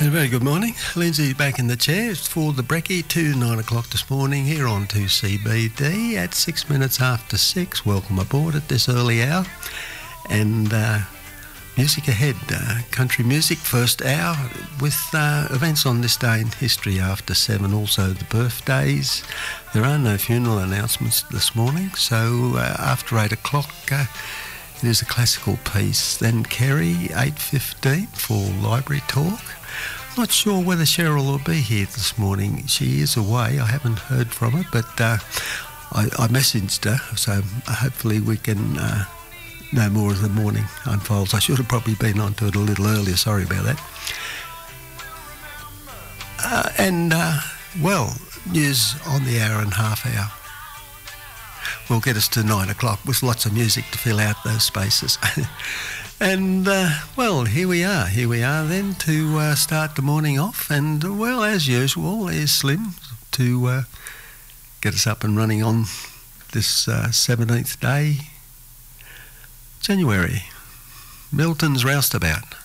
A very good morning. Lindsay back in the chair. It's for the brekkie to 9 o'clock this morning here on 2CBD at 6 minutes after 6. Welcome aboard at this early hour. And music ahead. Country music, first hour, with events on this day in history after 7. Also the birthdays. There are no funeral announcements this morning. So after 8 o'clock... it is a classical piece. Then Kerry, 8:15 for Library Talk. Not sure whether Cheryl will be here this morning. She is away. I haven't heard from her, but I messaged her, so hopefully we can know more as the morning unfolds. I should have probably been onto it a little earlier. Sorry about that. News on the hour and half hour will get us to 9 o'clock with lots of music to fill out those spaces. And, here we are. Here we are then to start the morning off. And, as usual, there's Slim to get us up and running on this 17th day, January. Milton's Roustabout.